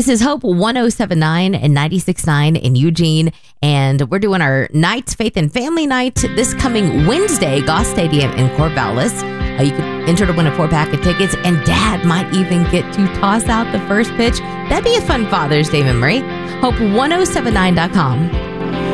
This is Hope 1079 and 96.9 in Eugene. And we're doing our Nights, Faith and Family Night this coming Wednesday, Goss Stadium in Corvallis. You can enter to win a 4-pack of tickets, and Dad might even get to toss out the first pitch. That'd be a fun Father's Day memory. Hope1079.com.